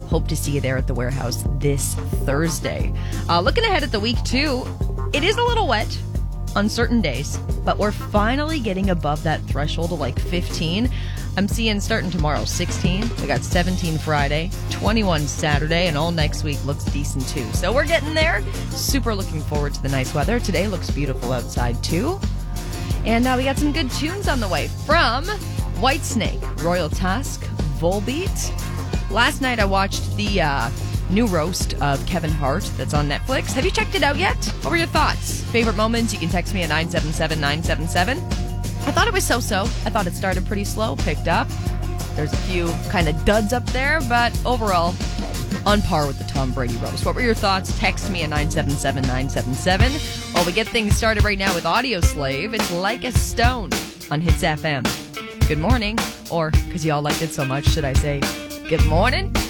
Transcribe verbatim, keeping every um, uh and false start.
Hope to see you there at the warehouse this Thursday. Uh, looking ahead at the week, too, it is a little wet on certain days, but we're finally getting above that threshold of like fifteen. I'm seeing starting tomorrow, sixteen. We got seventeen Friday, twenty-one Saturday, and all next week looks decent too. So we're getting there. Super looking forward to the nice weather. Today looks beautiful outside too. And uh, we got some good tunes on the way from Whitesnake, Royal Tusk, Volbeat. Last night I watched the uh, new roast of Kevin Hart that's on Netflix. Have you checked it out yet? What were your thoughts? Favorite moments? You can text me at nine seven seven nine seven seven. I thought it was so-so. I thought it started pretty slow, picked up. There's a few kind of duds up there, but overall, on par with the Tom Brady roast. What were your thoughts? Text me at nine seven seven nine seven seven. While we get things started right now with Audio Slave, it's Like a Stone on Hits F M. Good morning, or because y'all liked it so much, should I say good morning?